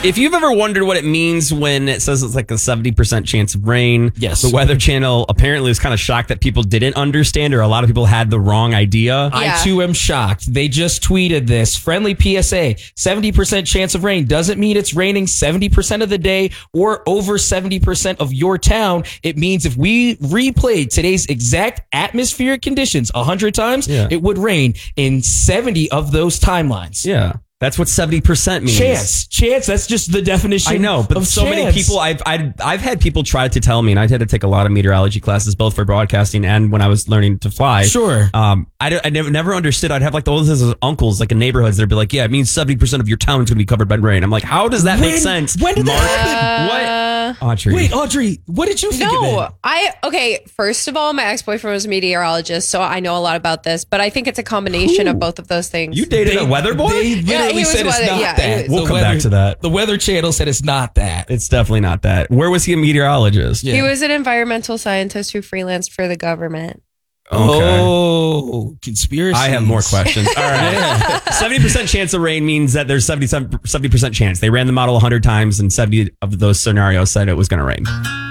If you've ever wondered what it means when it says it's like a 70% chance of rain, yes, the Weather Channel apparently was kind of shocked that people didn't understand, or a lot of people had the wrong idea. I too am shocked. They just tweeted this. Friendly PSA, 70% chance of rain doesn't mean it's raining 70% of the day or over 70% of your town. It means if we replayed today's exact atmospheric conditions 100 times, it would rain in 70 of those timelines. Yeah. That's what 70% means. Chance. That's just the definition. I know, but so many people. I've had people try to tell me, and I had to take a lot of meteorology classes, both for broadcasting and when I was learning to fly. Sure. I never understood. I'd have like those uncles, like in neighborhoods, they'd be like, "Yeah, it means 70% of your town is going to be covered by rain." I'm like, "How does that make sense?" When did that happen? What? Audrey. Wait, Audrey, what did you think of it? Okay, first of all, my ex-boyfriend was a meteorologist, so I know a lot about this, but I think it's a combination of both of those things. You dated a weather boy? They literally said it's not that. We'll come back to that. The Weather Channel said it's not that. It's definitely not that. Where was he a meteorologist? He was an environmental scientist who freelanced for the government. Okay. Oh, conspiracy. I have more questions. All right. 70% chance of rain means that there's 70% chance. They ran the model 100 times and 70 of those scenarios said it was going to rain.